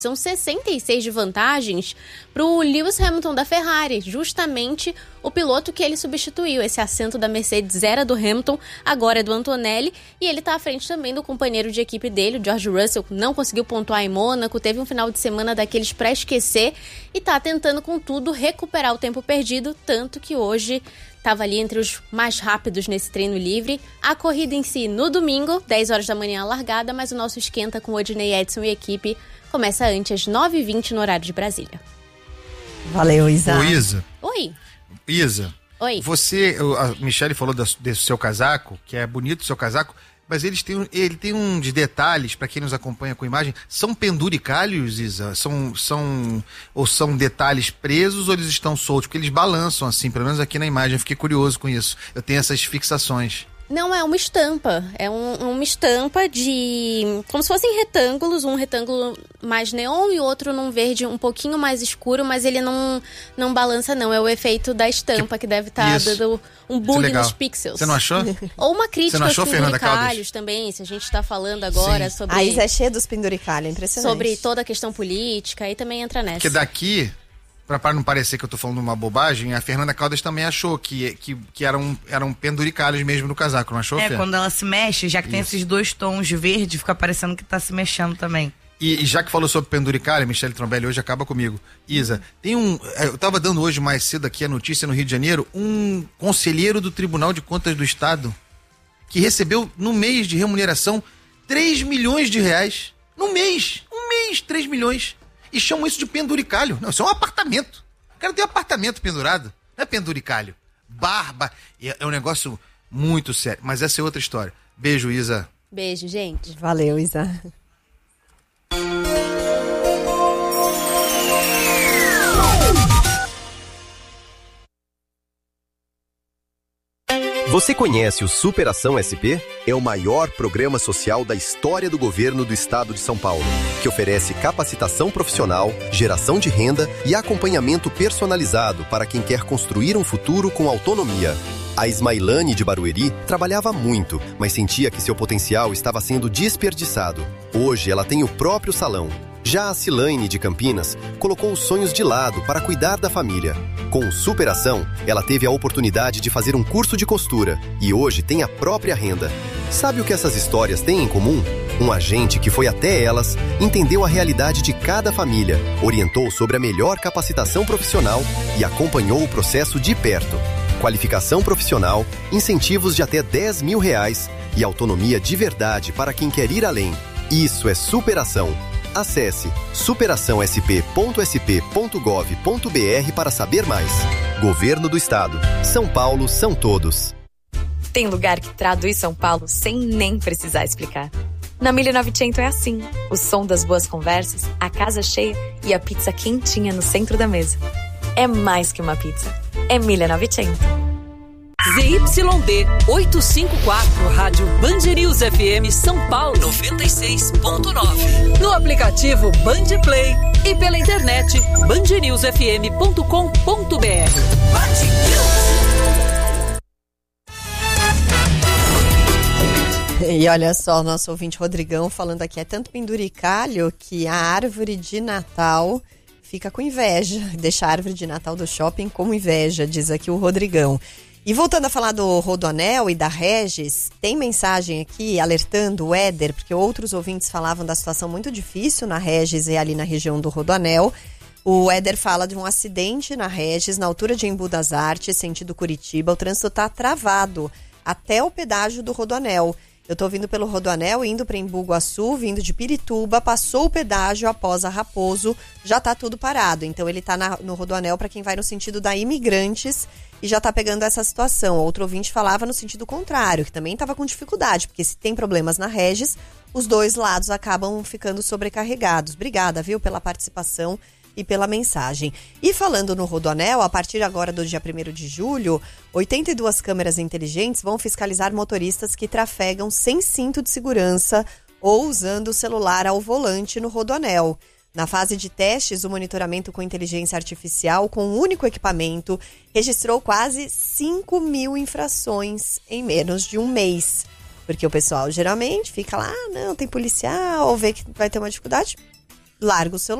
São 66 de vantagens para o Lewis Hamilton da Ferrari, justamente o piloto que ele substituiu. Esse assento da Mercedes era do Hamilton, agora é do Antonelli, e ele está à frente também do companheiro de equipe dele, o George Russell, que não conseguiu pontuar em Mônaco, teve um final de semana daqueles para esquecer e está tentando, contudo, recuperar o tempo perdido, tanto que hoje estava ali entre os mais rápidos nesse treino livre. A corrida em si, no domingo, 10 horas da manhã a largada, mas o nosso esquenta com o Odinei Edson e equipe começa antes, às 9h20 no horário de Brasília. Valeu, Isa. Ô, Isa. Oi. Isa. Oi. Você, a Michele falou desse seu casaco, que é bonito o seu casaco, mas ele tem um de detalhes, para quem nos acompanha com imagem, são penduricalhos, Isa? Ou são detalhes presos ou eles estão soltos? Porque eles balançam assim, pelo menos aqui na imagem, eu fiquei curioso com isso. Eu tenho essas fixações. Não, é uma estampa. É uma estampa de... como se fossem retângulos, um retângulo mais neon e outro num verde um pouquinho mais escuro, mas ele não balança não. É o efeito da estampa que deve estar dando um bug nos pixels. Você não achou? Ou uma crítica aos Fernanda penduricalhos também, se a gente está falando agora sobre... A Isa é cheia dos penduricalhos, impressionante. Sobre toda a questão política, aí também entra nessa. Porque daqui... Para não parecer que eu tô falando uma bobagem, a Fernanda Caldas também achou que eram penduricalhos mesmo no casaco, não achou, Fê? Quando ela se mexe, já que tem esses dois tons de verde, fica parecendo que tá se mexendo também. E já que falou sobre penduricalho, Michele Trombelli hoje acaba comigo. Isa, eu tava dando hoje mais cedo aqui a notícia no Rio de Janeiro, um conselheiro do Tribunal de Contas do Estado que recebeu no mês de remuneração 3 milhões de reais. No mês, 3 milhões. E chamam isso de penduricalho. Não, isso é um apartamento. O cara tem um apartamento pendurado. Não é penduricalho. Barba. É um negócio muito sério. Mas essa é outra história. Beijo, Isa. Beijo, gente. Valeu, Isa. Você conhece o Superação SP? É o maior programa social da história do governo do estado de São Paulo, que oferece capacitação profissional, geração de renda e acompanhamento personalizado para quem quer construir um futuro com autonomia. A Ismailane de Barueri trabalhava muito, mas sentia que seu potencial estava sendo desperdiçado. Hoje ela tem o próprio salão. Já a Cilaine de Campinas colocou os sonhos de lado para cuidar da família. Com Superação, ela teve a oportunidade de fazer um curso de costura e hoje tem a própria renda. Sabe o que essas histórias têm em comum? Um agente que foi até elas, entendeu a realidade de cada família, orientou sobre a melhor capacitação profissional e acompanhou o processo de perto. Qualificação profissional, incentivos de até R$10 mil e autonomia de verdade para quem quer ir além. Isso é superação. Acesse superaçãosp.sp.gov.br para saber mais. Governo do Estado. São Paulo são todos. Tem lugar que traduz São Paulo sem nem precisar explicar. Na 1900 é assim. O som das boas conversas, a casa cheia e a pizza quentinha no centro da mesa. É mais que uma pizza. É 1900. ZYD 854, Rádio Band News FM São Paulo 96.9. No aplicativo Band Play e pela internet bandnewsfm.com.br. E olha só, nosso ouvinte Rodrigão falando aqui, é tanto penduricalho que a árvore de Natal fica com inveja. Deixa a árvore de Natal do shopping com inveja, diz aqui o Rodrigão. E voltando a falar do Rodoanel e da Regis, tem mensagem aqui alertando o Éder, porque outros ouvintes falavam da situação muito difícil na Regis e ali na região do Rodoanel. O Éder fala de um acidente na Regis, na altura de Embu das Artes, sentido Curitiba. O trânsito está travado até o pedágio do Rodoanel. Eu estou vindo pelo Rodoanel, indo para Embu Guaçu, vindo de Pirituba, passou o pedágio após a Raposo, já está tudo parado. Então ele está no Rodoanel para quem vai no sentido da Imigrantes e já está pegando essa situação. Outro ouvinte falava no sentido contrário, que também estava com dificuldade, porque se tem problemas na Regis, os dois lados acabam ficando sobrecarregados. Obrigada, viu, pela participação e pela mensagem. E falando no Rodoanel, a partir agora do dia 1º de julho, 82 câmeras inteligentes vão fiscalizar motoristas que trafegam sem cinto de segurança ou usando o celular ao volante no Rodoanel. Na fase de testes, o monitoramento com inteligência artificial, com um único equipamento, registrou quase 5 mil infrações em menos de um mês. Porque o pessoal geralmente fica lá, não, tem policial, ou vê que vai ter uma dificuldade, larga o celular.